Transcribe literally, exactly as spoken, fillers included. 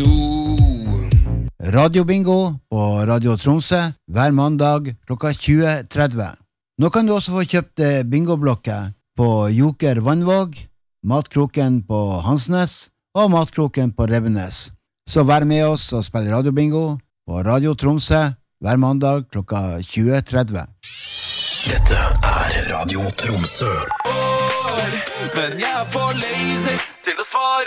nå. Radiobingo på Radio Tromsø hver mandag klokka tjue tretti. Nå kan du også få kjøpt bingoblokker på Joker Vannvåg, Matkroken på Hansnes og Matkroken på Revenes. Så vær med oss og spill radiobingo på Radio Tromsø hver mandag klokka tjue tretti. Dette er Radio Tromsø. Men jeg er for lazy til å svare.